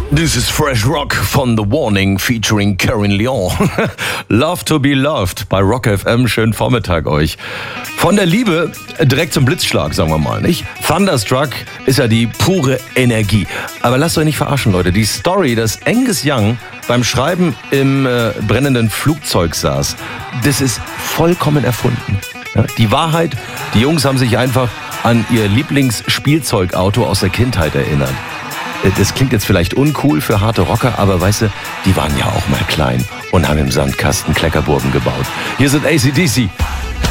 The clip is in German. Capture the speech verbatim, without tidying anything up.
This is Fresh Rock von The Warning featuring Karen Leon. Love to be loved bei Rock F M. Schönen Vormittag euch. Von der Liebe direkt zum Blitzschlag, sagen wir mal, nicht? Thunderstruck ist ja die pure Energie. Aber lasst euch nicht verarschen, Leute. Die Story, dass Angus Young beim Schreiben im äh, brennenden Flugzeug saß, das ist vollkommen erfunden. Ja, die Wahrheit, die Jungs haben sich einfach an ihr Lieblingsspielzeugauto aus der Kindheit erinnert. Das klingt jetzt vielleicht uncool für harte Rocker, aber weißt du, die waren ja auch mal klein und haben im Sandkasten Kleckerburgen gebaut. Hier sind A C D C.